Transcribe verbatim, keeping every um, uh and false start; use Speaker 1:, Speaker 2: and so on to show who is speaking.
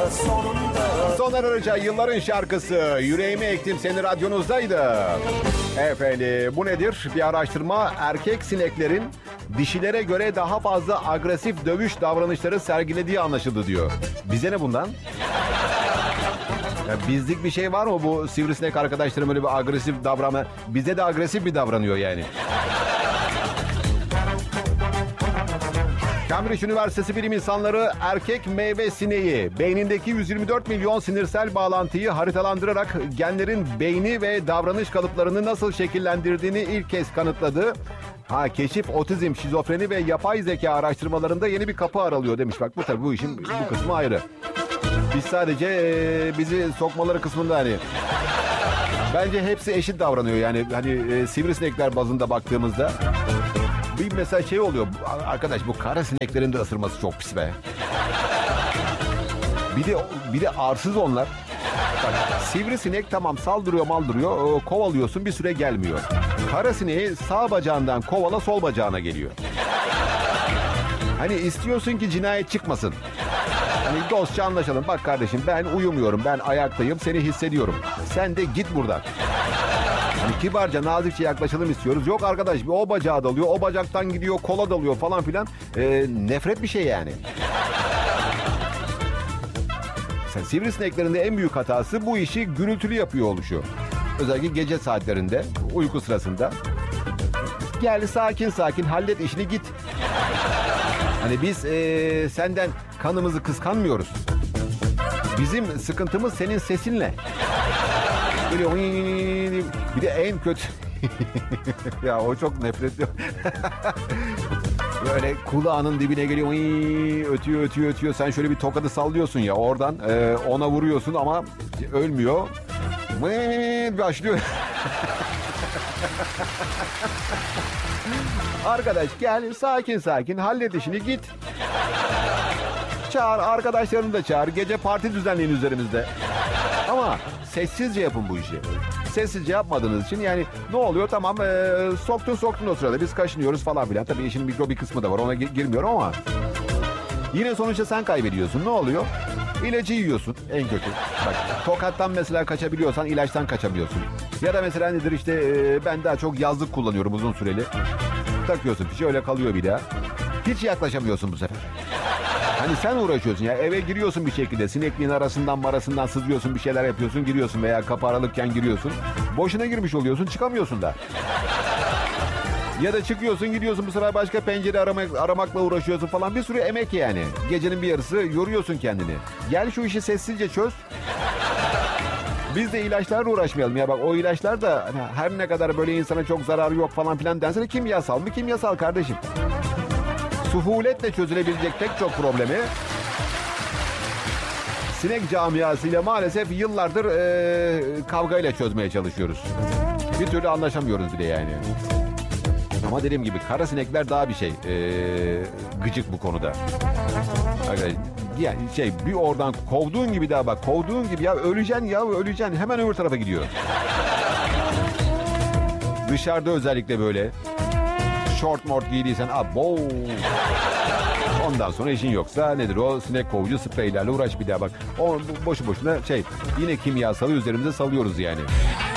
Speaker 1: sonunda.
Speaker 2: Soner Arıca yılların şarkısı Yüreğime Ektim Seni radyonuzdaydı. Efendim bu nedir? Bir araştırma erkek sineklerin dişilere göre daha fazla agresif dövüş davranışları sergilediği anlaşıldı diyor. Bize ne bundan? Ya bizlik bir şey var mı bu sivrisinek arkadaşlarım öyle bir agresif davranma? Bize de agresif bir davranıyor yani. Cambridge Üniversitesi bilim insanları erkek meyve sineği beynindeki yüz yirmi dört milyon sinirsel bağlantıyı haritalandırarak genlerin beyni ve davranış kalıplarını nasıl şekillendirdiğini ilk kez kanıtladı. Ha keşif, otizm, şizofreni ve yapay zeka araştırmalarında yeni bir kapı aralıyor demiş. Bak bu tabii bu işin bu kısmı ayrı. Biz sadece e, bizi sokmaları kısmında hani bence hepsi eşit davranıyor yani hani e, sivrisinekler bazında baktığımızda. Bir mesela şey oluyor. Arkadaş bu kara sineklerin de ısırması çok pis be. Bir de bir de arsız onlar. Bak, sivrisinek tamam saldırıyor maldırıyor. Kovalıyorsun bir süre gelmiyor. Kara sineği sağ bacağından kovala sol bacağına geliyor. Hani istiyorsun ki cinayet çıkmasın. Hani dostça anlaşalım. Bak kardeşim ben uyumuyorum. Ben ayaktayım. Seni hissediyorum. Sen de git buradan. Hani kibarca nazikçe yaklaşalım istiyoruz. Yok arkadaş o bacağa dalıyor. O bacaktan gidiyor kola dalıyor falan filan. Ee, nefret bir şey yani. Sen sivrisineklerin de en büyük hatası bu işi gürültülü yapıyor oluşu. Özellikle gece saatlerinde uyku sırasında. Gel sakin sakin hallet işini git. Hani biz ee, senden kanımızı kıskanmıyoruz. Bizim sıkıntımız senin sesinle. Böyle bir de en kötü ya o çok nefret ediyor. Böyle kulağının dibine geliyor ötüyor ötüyor ötüyor. Sen şöyle bir tokadı sallıyorsun ya oradan e, ona vuruyorsun ama ölmüyor. Başlıyor. Arkadaş gel sakin sakin hallet işini git. Çağır arkadaşlarını da çağır. Gece parti düzenleyin üzerimizde. Ama sessizce yapın bu işi. Sessizce yapmadığınız için yani ne oluyor tamam ee, soktun soktun o sırada biz kaşınıyoruz falan filan. Tabii işin mikro bir kısmı da var ona gi- girmiyorum ama yine sonuçta sen kaybediyorsun. Ne oluyor? İlacı yiyorsun en kötü. Bak tokattan mesela kaçabiliyorsan ilaçtan kaçabiliyorsun. Ya da mesela nedir işte ee, ben daha çok yazlık kullanıyorum uzun süreli. Takıyorsun fişi öyle kalıyor bir daha. Hiç yaklaşamıyorsun bu sefer. Hani sen uğraşıyorsun ya eve giriyorsun bir şekilde sinekliğin arasından marasından sızıyorsun bir şeyler yapıyorsun giriyorsun veya kapı aralıkken giriyorsun. Boşuna girmiş oluyorsun çıkamıyorsun da. Ya da çıkıyorsun gidiyorsun bu sefer başka pencere aramak, aramakla uğraşıyorsun falan bir sürü emek yani. Gecenin bir yarısı yoruyorsun kendini. Gel şu işi sessizce çöz. Biz de ilaçlarla uğraşmayalım ya bak o ilaçlar da hani her ne kadar böyle insana çok zararı yok falan filan dense de kimyasal mı kimyasal kardeşim. Suhuletle çözülebilecek pek çok problemi sinek camiasıyla maalesef yıllardır e, kavgayla çözmeye çalışıyoruz. Bir türlü anlaşamıyoruz bile yani. Ama dediğim gibi kara sinekler daha bir şey e, gıcık bu konuda. Yani şey bir oradan kovduğun gibi daha bak kovduğun gibi ya öleceksin ya öleceksin hemen öbür tarafa gidiyor. Dışarıda özellikle böyle short mort giydiysen abo. Ondan sonra işin yoksa nedir o sinek kovucu spreylerle uğraş bir daha bak. O boşu boşuna şey yine kimyasalı üzerimize salıyoruz yani.